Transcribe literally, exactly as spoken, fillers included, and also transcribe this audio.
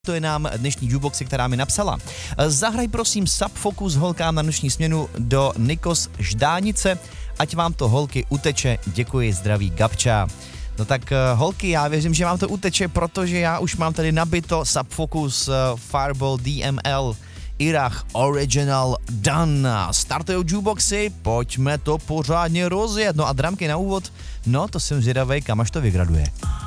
To je nám dnešní jukeboxy, která mi napsala. Zahraj prosím Subfocus holkám na noční směnu do Nikos Ždánice, ať vám to holky uteče. Děkuji, zdraví Gabča. No tak holky, já věřím, že vám to uteče, protože já už mám tady nabito Subfocus Fireball D M L Irach Original Done. Startujou jukeboxy, pojďme to pořádně rozjet. No a dramky na úvod, no to jsem zvědavej, kam až to vygraduje.